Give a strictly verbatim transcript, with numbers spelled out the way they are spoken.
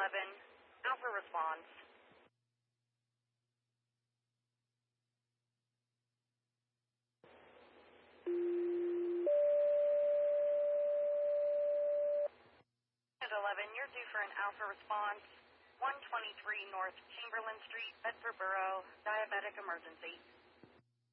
eleven, Alpha responds. At eleven, you're due for an Alpha response. one twenty-three North Chamberlain Street, Bedford Borough, diabetic emergency.